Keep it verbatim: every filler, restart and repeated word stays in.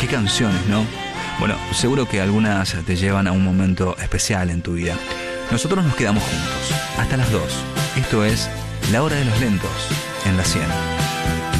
qué canciones, ¿no? Bueno, seguro que algunas te llevan a un momento especial en tu vida. Nosotros nos quedamos juntos hasta las dos. Esto es La Hora de los Lentos en La cien.